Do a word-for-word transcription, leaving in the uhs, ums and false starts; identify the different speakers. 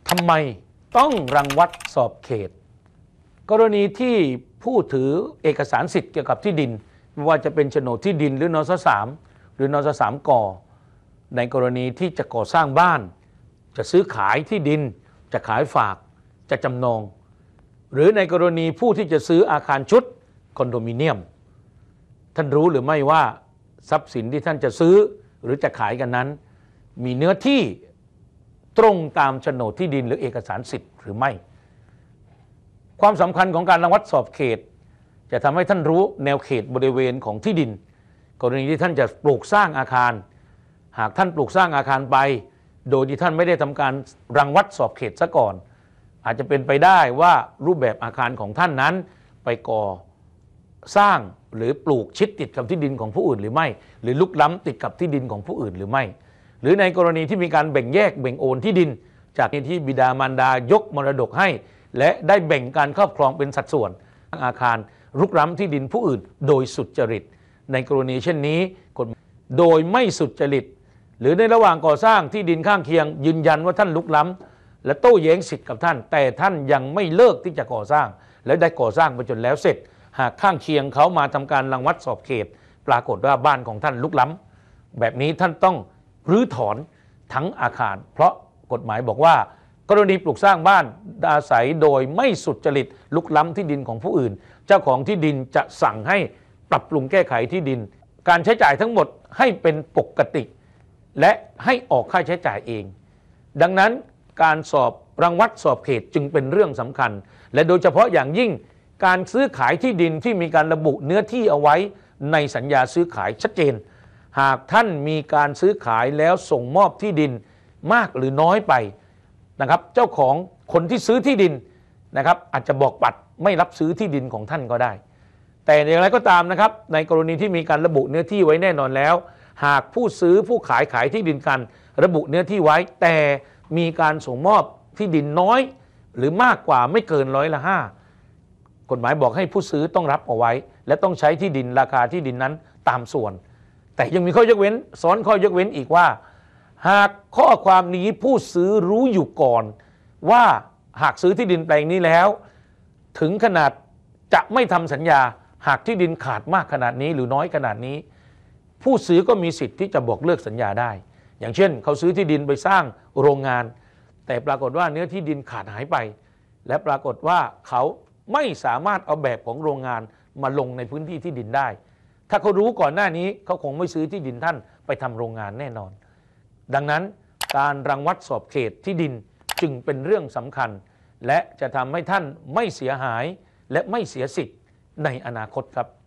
Speaker 1: ทำไมต้องรังวัดสอบเขตกรณีที่ผู้ถือเอกสารสิทธิ์เกี่ยวกับที่ดินไม่ว่าจะเป็นโฉนดที่ดินหรือนสสามหรือนสสามกในกรณีที่จะก่อสร้างบ้านจะซื้อขายที่ดินจะขายฝากจะจำนองหรือในกรณีผู้ที่จะซื้ออาคารชุดคอนโดมิเนียมท่านรู้หรือไม่ว่าทรัพย์สินที่ท่านจะซื้อหรือจะขายกันนั้นมีเนื้อที่ตรงตามโฉนดที่ดินหรือเอกสารสิทธิ์หรือไม่ความสำคัญของการรังวัดสอบเขตจะทำให้ท่านรู้แนวเขตบริเวณของที่ดินกรณีที่ท่านจะปลูกสร้างอาคารหากท่านปลูกสร้างอาคารไปโดยที่ท่านไม่ได้ทำการรังวัดสอบเขตซะก่อนอาจจะเป็นไปได้ว่ารูปแบบอาคารของท่านนั้นไปก่อสร้างหรือปลูกชิดติดกับที่ดินของผู้อื่นหรือไม่หรือลุกล้ำติดกับที่ดินของผู้อื่นหรือไม่หรือในกรณีที่มีการแบ่งแยกแบ่งโอนที่ดินจากที่บิดามารดายกมรดกให้และได้แบ่งการครอบครองเป็นสัดส่วนอาคารรุกล้ำที่ดินผู้อื่นโดยสุจริตในกรณีเช่นนี้กฎโดยไม่สุจริตหรือในระหว่างก่อสร้างที่ดินข้างเคียงยืนยันว่าท่านลุกล้ำและโต้แย้งสิทธิ์กับท่านแต่ท่านยังไม่เลิกที่จะก่อสร้างและได้ก่อสร้างไปจนแล้วเสร็จหากข้างเคียงเขามาทำการรังวัดสอบเขตปรากฏว่าบ้านของท่านลุกล้ำแบบนี้ท่านต้องรื้อถอนทั้งอาคารเพราะกฎหมายบอกว่ากรณีปลูกสร้างบ้านอาศัยโดยไม่สุจริตลุกล้ำที่ดินของผู้อื่นเจ้าของที่ดินจะสั่งให้ปรับปรุงแก้ไขที่ดินการใช้จ่ายทั้งหมดให้เป็นปกติและให้ออกค่าใช้จ่ายเองดังนั้นการสอบรังวัดสอบเขตจึงเป็นเรื่องสำคัญและโดยเฉพาะอย่างยิ่งการซื้อขายที่ดินที่มีการระบุเนื้อที่เอาไว้ในสัญญาซื้อขายชัดเจนหากท่านมีการซื้อขายแล้วส่งมอบที่ดินมากหรือน้อยไปนะครับเจ้าของคนที่ซื้อที่ดินนะครับอาจจะบอกปัดไม่รับซื้อที่ดินของท่านก็ได้แต่อย่างไรก็ตามนะครับในกรณีที่มีการระบุเนื้อที่ไว้แน่นอนแล้วหากผู้ซื้อผู้ขายขายที่ดินกันระบุเนื้อที่ไว้แต่มีการส่งมอบที่ดินน้อยหรือมากกว่าไม่เกินร้อยละห้ากฎหมายบอกให้ผู้ซื้อต้องรับเอาไว้และต้องใช้ที่ดินราคาที่ดินนั้นตามส่วนแต่ยังมีข้อยกเว้นซ้อนข้อยกเว้นอีกว่าหากข้อความนี้ผู้ซื้อรู้อยู่ก่อนว่าหากซื้อที่ดินแปลงนี้แล้วถึงขนาดจะไม่ทำสัญญาหากที่ดินขาดมากขนาดนี้หรือน้อยขนาดนี้ผู้ซื้อก็มีสิทธิ์ที่จะบอกเลิกสัญญาได้อย่างเช่นเขาซื้อที่ดินไปสร้างโรงงานแต่ปรากฏว่าเนื้อที่ดินขาดหายไปและปรากฏว่าเขาไม่สามารถเอาแบบของโรงงานมาลงในพื้นที่ที่ดินได้ถ้าเขารู้ก่อนหน้านี้เขาคงไม่ซื้อที่ดินท่านไปทำโรงงานแน่นอนดังนั้นการรังวัดสอบเขตที่ดินจึงเป็นเรื่องสำคัญและจะทำให้ท่านไม่เสียหายและไม่เสียสิทธิ์ในอนาคตครับ